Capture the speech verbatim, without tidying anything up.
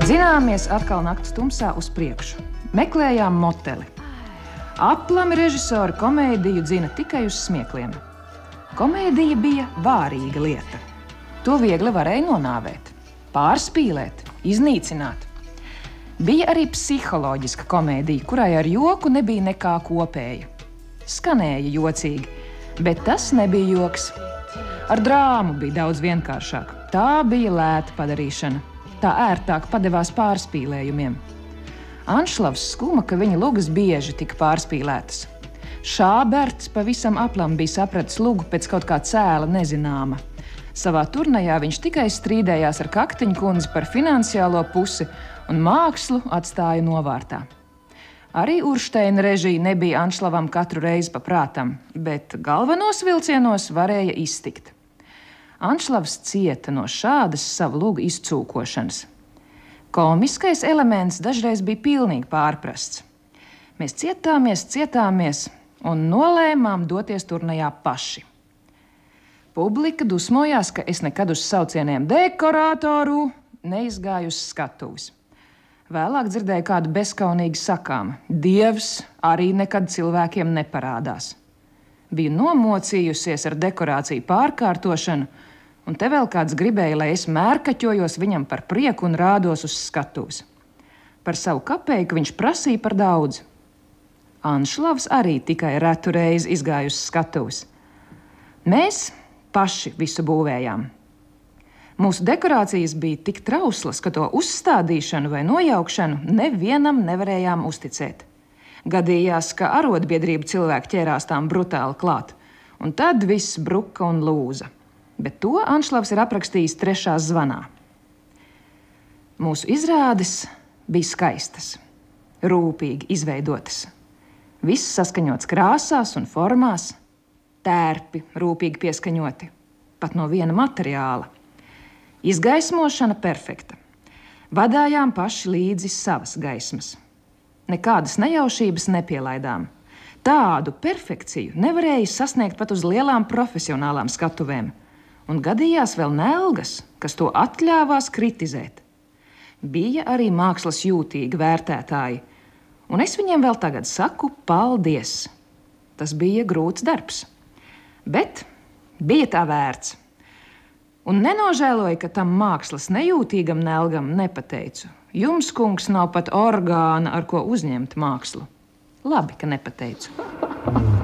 Zināmies atkal naktas tumsā uz priekšu. Meklējām moteli. Aplami režisori komēdiju dzina tikai uz smiekliem. Komēdija bija vārīga lieta. To viegli varēja nonāvēt, pārspīlēt, iznīcināt. Bija arī psiholoģiska komēdija, kurai ar joku nebija nekā kopēja. Skanēja jocīgi, bet tas nebija joks. Ar drāmu bija daudz vienkāršāk. Tā bija lēta padarīšana. Tā ērtāk padevās pārspīlējumiem. Anšlavs skuma, ka viņa lugas bieži tika pārspīlētas. Šāberts pavisam aplam bija sapratis lugu pēc kaut kā cēla nezināma. Savā turnejā viņš tikai strīdējās ar Kaktiņu kundzi par finansiālo pusi un mākslu atstāja novārtā. Arī Uršteina režija nebija Anšlavam katru reizi pa prātam, bet galvenos vilcienos varēja iztikt. Anšlavs cieta no šādas savu lugu izcūkošanas. Komiskais elements dažreiz bija pilnīgi pārprasts. Mēs cietāmies, cietāmies un nolēmām doties turnejā paši. Publika dusmojās, ka es nekad uz saucieniem dekorātoru neizgāju uz skatuves. Vēlāk dzirdēju kādu bezskaunīgi sakām: Dievs arī nekad cilvēkiem neparādās. Biju nomocījusies ar dekorāciju pārkārtošanu, un te vēl kāds gribēja, lai es mērkaķojos viņam par prieku un rādos uz skatuves. Par savu kapeiku viņš prasīja par daudz. Anšlavs arī tikai retu reizi izgāja uz skatuves. Mēs paši visu būvējām. Mūsu dekorācijas bija tik trauslas, ka to uzstādīšanu vai nojaukšanu nevienam nevarējām uzticēt. Gadījās, ka arotbiedrību cilvēki ķērās tām brutāli klāt, un tad viss bruka un lūza. Bet to Anšlavs ir aprakstījis trešā zvanā. Mūsu izrādes bija skaistas, rūpīgi izveidotas. Viss saskaņots krāsās un formās, tērpi rūpīgi pieskaņoti, pat no viena materiāla. Izgaismošana perfekta. Vadājām paši līdzi savas gaismas. Nekādas nejaušības nepielaidām. Tādu perfekciju nevarēja sasniegt pat uz lielām profesionālām skatuvēm. Un gadījās vēl nelgas, kas to atļāvās kritizēt. Bija arī mākslas jūtīgi vērtētāji, un es viņiem vēl tagad saku paldies. Tas bija grūts darbs, bet bija tā vērts. Un nenožēloju, ka tam mākslas nejūtīgam nelgam nepateicu. Jums, kungs, nav pat orgāna, ar ko uzņemt mākslu. Labi, ka nepateicu.